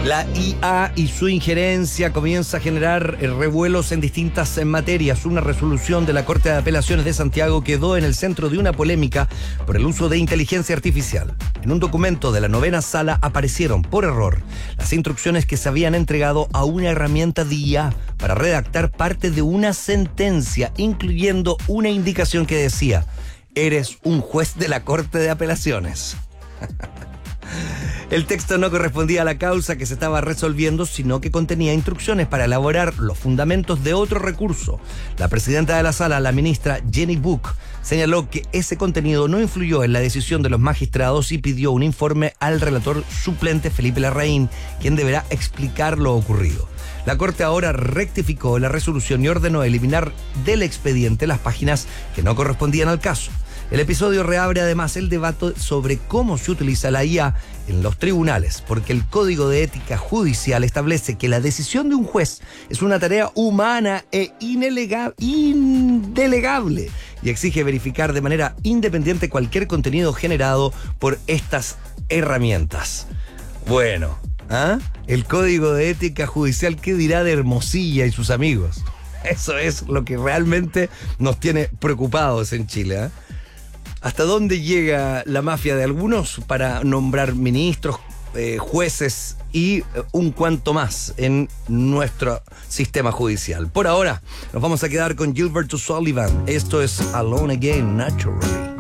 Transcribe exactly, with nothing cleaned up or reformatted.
La I A y su injerencia comienza a generar revuelos en distintas materias. Una resolución de la Corte de Apelaciones de Santiago quedó en el centro de una polémica por el uso de inteligencia artificial. En un documento de la novena sala aparecieron, por error, las instrucciones que se habían entregado a una herramienta de I A para redactar parte de una sentencia, incluyendo una indicación que decía: eres un juez de la Corte de Apelaciones. El texto no correspondía a la causa que se estaba resolviendo, sino que contenía instrucciones para elaborar los fundamentos de otro recurso. La presidenta de la sala, la ministra Jenny Book, señaló que ese contenido no influyó en la decisión de los magistrados y pidió un informe al relator suplente Felipe Larraín, quien deberá explicar lo ocurrido. La Corte ahora rectificó la resolución y ordenó eliminar del expediente las páginas que no correspondían al caso. El episodio reabre además el debate sobre cómo se utiliza la I A en los tribunales, porque el Código de Ética Judicial establece que la decisión de un juez es una tarea humana e inelega- indelegable y exige verificar de manera independiente cualquier contenido generado por estas herramientas. Bueno, ¿ah? El Código de Ética Judicial, ¿qué dirá de Hermosilla y sus amigos? Eso es lo que realmente nos tiene preocupados en Chile, ¿eh? ¿Hasta dónde llega la mafia de algunos para nombrar ministros, eh, jueces y eh, un cuanto más en nuestro sistema judicial? Por ahora, nos vamos a quedar con Gilbert O'Sullivan. Esto es Alone Again, Naturally.